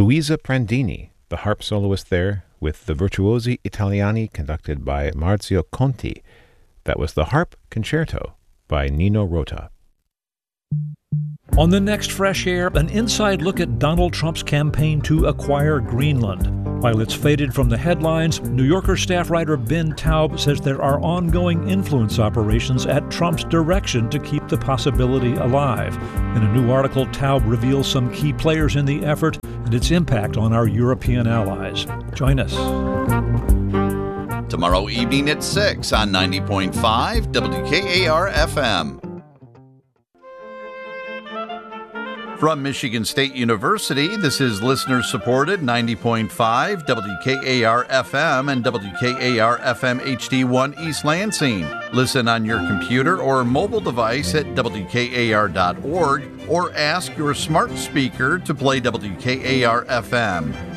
Luisa Prandini, the harp soloist there, with the Virtuosi Italiani conducted by Marzio Conti. That was the Harp Concerto by Nino Rota. On the next Fresh Air, an inside look at Donald Trump's campaign to acquire Greenland. While it's faded from the headlines, New Yorker staff writer Ben Taub says there are ongoing influence operations at Trump's direction to keep the possibility alive. In a new article, Taub reveals some key players in the effort and its impact on our European allies. Join us. Tomorrow evening at 6 on 90.5 WKAR-FM. From Michigan State University, this is listener-supported 90.5 WKAR-FM and WKAR-FM HD1 East Lansing. Listen on your computer or mobile device at WKAR.org or ask your smart speaker to play WKAR-FM.